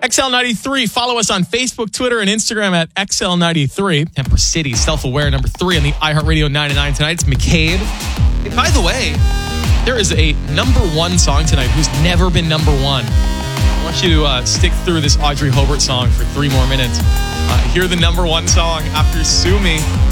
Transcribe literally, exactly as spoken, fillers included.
X L ninety-three. Follow us on Facebook, Twitter, and Instagram at X L ninety-three. Temper City, Self-Aware, number three on the iHeartRadio ninety-nine tonight. It's McCabe. Hey, by the way, there is a number one song tonight who's never been number one. I want you to uh, stick through this Audrey Hobart song for three more minutes. Uh, hear the number one song after Sue Me.